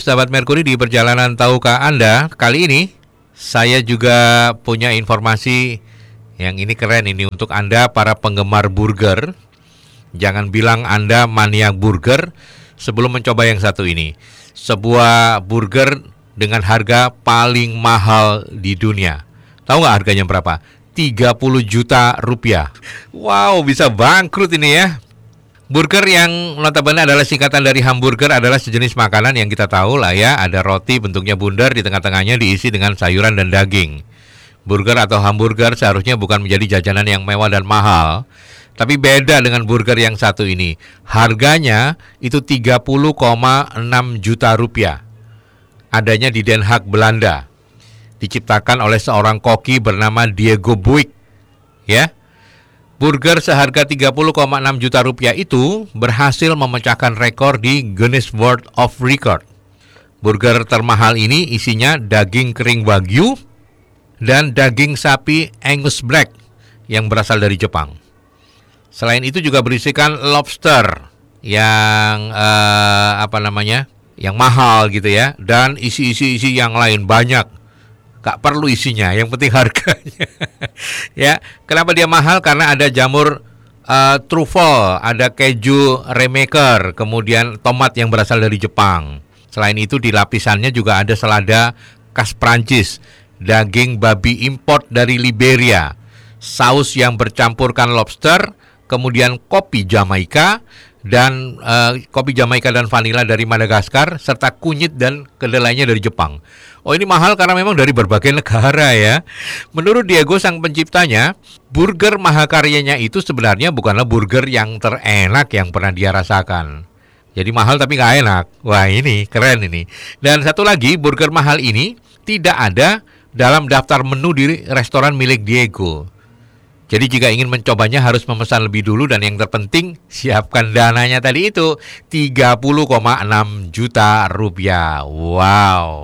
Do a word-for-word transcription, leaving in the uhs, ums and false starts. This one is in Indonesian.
sahabat Merkuri di perjalanan tahukah Anda? Kali ini saya juga punya informasi yang ini keren ini untuk Anda para penggemar burger. Jangan bilang Anda maniak burger sebelum mencoba yang satu ini. Sebuah burger dengan harga paling mahal di dunia. Tahu nggak harganya berapa? tiga puluh juta rupiah. Wow, bisa bangkrut ini ya. Burger yang notabene adalah singkatan dari hamburger adalah sejenis makanan yang kita tahu lah ya. Ada roti bentuknya bundar, di tengah-tengahnya diisi dengan sayuran dan daging. Burger atau hamburger seharusnya bukan menjadi jajanan yang mewah dan mahal. Tapi beda dengan burger yang satu ini. Harganya itu tiga puluh koma enam juta rupiah. Adanya di Den Haag, Belanda. Diciptakan oleh seorang koki bernama Diego Buik. Ya. Burger seharga tiga puluh koma enam juta rupiah itu berhasil memecahkan rekor di Guinness World of Record. Burger termahal ini isinya daging kering Wagyu dan daging sapi Angus Black yang berasal dari Jepang. Selain itu juga berisikan lobster yang eh, apa namanya, yang mahal gitu ya, dan isi-isi-isi yang lain banyak. Gak perlu isinya, yang penting harganya. Ya, kenapa dia mahal? Karena ada jamur uh, truffle, ada keju remaker, kemudian tomat yang berasal dari Jepang. Selain itu di lapisannya juga ada selada khas Prancis, daging babi import dari Liberia, saus yang bercampurkan lobster, kemudian kopi Jamaika dan uh, kopi Jamaika dan vanila dari Madagaskar, serta kunyit dan kedelainya dari Jepang. Oh, ini mahal karena memang dari berbagai negara ya. Menurut Diego sang penciptanya, burger mahakaryanya itu sebenarnya bukanlah burger yang terenak yang pernah dia rasakan. Jadi mahal tapi nggak enak. Wah, ini keren ini. Dan satu lagi, burger mahal ini tidak ada dalam daftar menu di restoran milik Diego. Jadi jika ingin mencobanya harus memesan lebih dulu, dan yang terpenting siapkan dananya tadi itu tiga puluh koma enam juta rupiah. Wow.